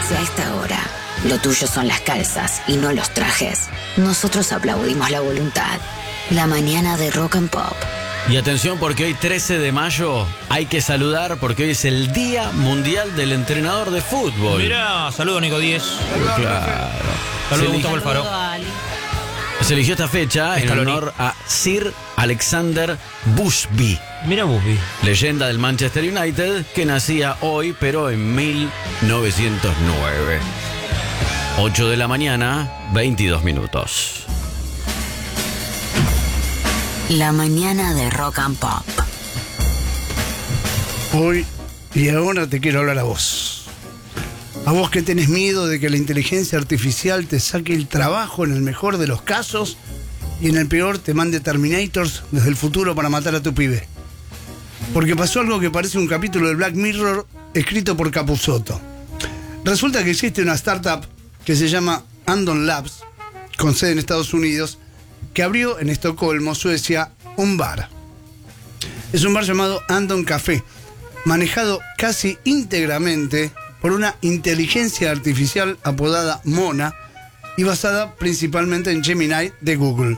Si a esta hora lo tuyo son las calzas y no los trajes, nosotros aplaudimos la voluntad. La mañana de Rock and Pop. Y atención, porque hoy 13 de mayo hay que saludar porque hoy es el Día Mundial del Entrenador de Fútbol. Mirá, saludo Nico Díez. Claro. Saludo Gustavo Alfaro. Se eligió esta fecha en honor a Sir Alexander Busby. Mira Busby. Leyenda del Manchester United que nacía hoy, pero en 1909. 8 de la mañana, 22 minutos. La mañana de Rock and Pop. Hoy y ahora te quiero hablar a vos. A vos que tenés miedo de que la inteligencia artificial te saque el trabajo en el mejor de los casos y en el peor te mande Terminators desde el futuro para matar a tu pibe. Porque pasó algo que parece un capítulo de Black Mirror escrito por Capusotto. Resulta que existe una startup que se llama Andon Labs, con sede en Estados Unidos, que abrió en Estocolmo, Suecia, un bar. Es un bar llamado Andon Café, manejado casi íntegramente por una inteligencia artificial apodada Mona y basada principalmente en Gemini de Google.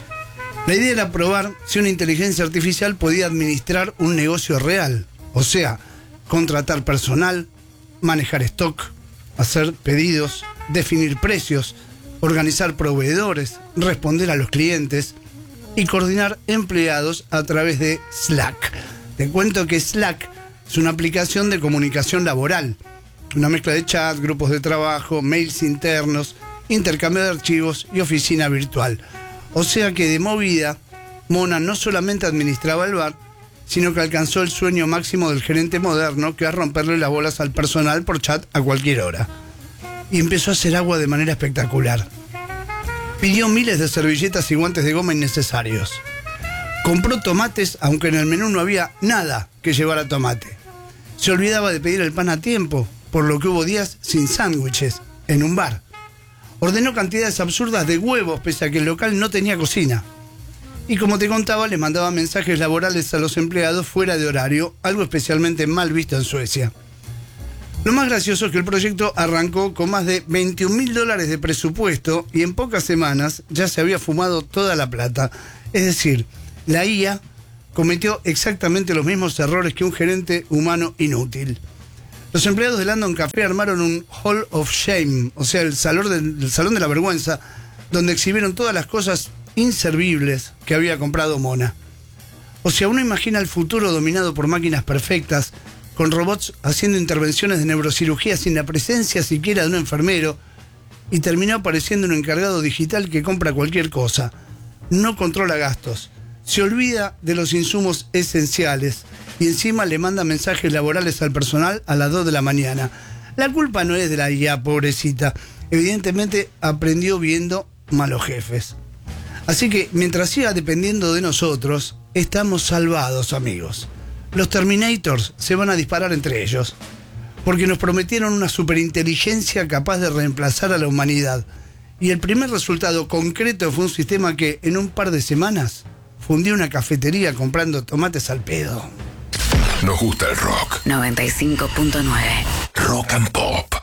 La idea era probar si una inteligencia artificial podía administrar un negocio real, o sea, contratar personal, manejar stock, hacer pedidos, definir precios, organizar proveedores, responder a los clientes y coordinar empleados a través de Slack. Te cuento que Slack es una aplicación de comunicación laboral, una mezcla de chat, grupos de trabajo, mails internos, intercambio de archivos y oficina virtual. O sea que de movida, Mona no solamente administraba el bar, sino que alcanzó el sueño máximo del gerente moderno, que es romperle las bolas al personal por chat a cualquier hora. Y empezó a hacer agua de manera espectacular. Pidió miles de servilletas y guantes de goma innecesarios. Compró tomates, aunque en el menú no había nada que llevara tomate. Se olvidaba de pedir el pan a tiempo, por lo que hubo días sin sándwiches en un bar. Ordenó cantidades absurdas de huevos, pese a que el local no tenía cocina. Y como te contaba, les mandaba mensajes laborales a los empleados fuera de horario, algo especialmente mal visto en Suecia. Lo más gracioso es que el proyecto arrancó con más de $21.000 de presupuesto y en pocas semanas ya se había fumado toda la plata. Es decir, la IA cometió exactamente los mismos errores que un gerente humano inútil. Los empleados del Andon Café armaron un Hall of Shame, o sea, el salón de la vergüenza, donde exhibieron todas las cosas inservibles que había comprado Mona. O sea, uno imagina el futuro dominado por máquinas perfectas, con robots haciendo intervenciones de neurocirugía sin la presencia siquiera de un enfermero, y terminó apareciendo un encargado digital que compra cualquier cosa, no controla gastos, se olvida de los insumos esenciales y encima le manda mensajes laborales al personal a las 2 de la mañana. La culpa no es de la IA, pobrecita. Evidentemente aprendió viendo Malos Jefes. Así que mientras siga dependiendo de nosotros, estamos salvados, amigos. Los Terminators se van a disparar entre ellos, porque nos prometieron una superinteligencia capaz de reemplazar a la humanidad. Y el primer resultado concreto fue un sistema que en un par de semanas fundió una cafetería comprando tomates al pedo. Nos gusta el rock. 95.9 Rock and Pop.